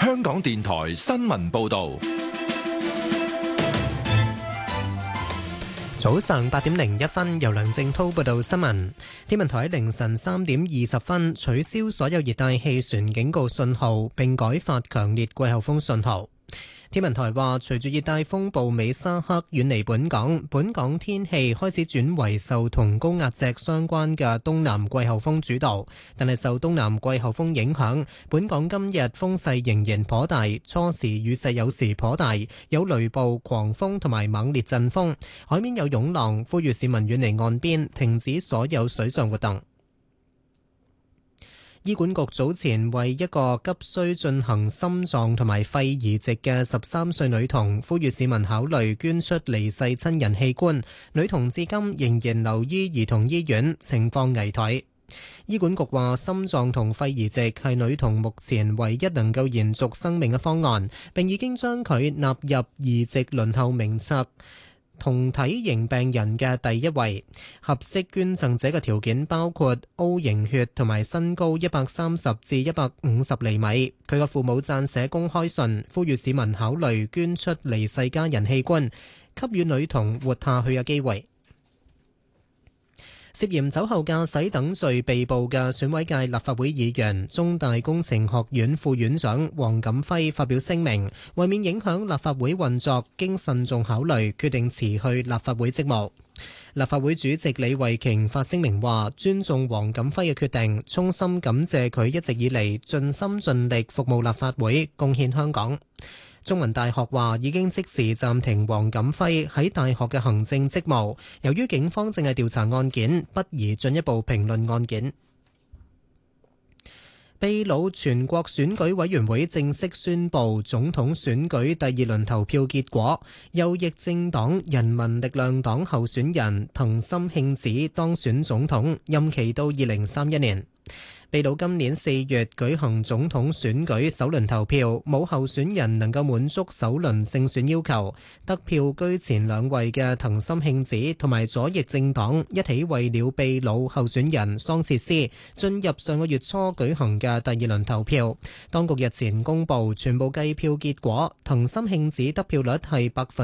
香港電台新聞報道。 早上8:01，由梁正滔報道新聞。天文台喺凌晨3:20取消所有熱帶氣旋警告信號，並改發強烈季候風信號。天文台話，隨住熱帶風暴美沙克遠離本港天氣開始轉為受同高壓脊相關嘅東南季候風主導，但係受東南季候風影響，本港今日風勢仍然頗大，初時雨勢有時頗大，有雷暴、狂風同埋猛烈陣風，海面有湧浪，呼籲市民遠離岸邊，停止所有水上活動。醫管局早前為一個急需進行心臟同埋肺移植嘅13歲女童，呼籲市民考慮捐出離世親人器官。女童至今仍然留醫兒童醫院，情況危殆。醫管局話，心臟同肺移植係女童目前唯一能夠延續生命嘅方案，並已經將佢納入移植輪候名冊。同體型病人嘅第一位，合適捐贈者嘅條件包括 O 型血同埋身高130至150厘米。佢嘅父母撰寫公開信，呼籲市民考慮捐出離世家人器官，給予女童活下去嘅機會。涉嫌酒後駕駛等罪被捕嘅選委界立法會議員、中大工程學院副院長黃錦輝發表聲明，為免影響立法會運作，經慎重考慮，決定辭去立法會職務。立法會主席李慧瓊發聲明話，尊重黃錦輝嘅決定，衷心感謝佢一直以嚟盡心盡力服務立法會，貢獻香港。中文大學話已經即時暫停黃錦輝喺大學嘅行政職務，由於警方正係調查案件，不宜進一步評論案件。秘魯全國選舉委員會正式宣布總統選舉第二輪投票結果，右翼政黨人民力量黨候選人藤森慶子當選總統，任期到2031年。秘魯今年4月舉行總統選舉首輪投票，冇候選人能夠滿足首輪勝選要求。得票居前兩位嘅藤森慶子同埋左翼政黨一起為了秘魯候選人桑切斯進入上個月初舉行嘅第二輪投票。當局日前公布全部計票結果，藤森慶子得票率係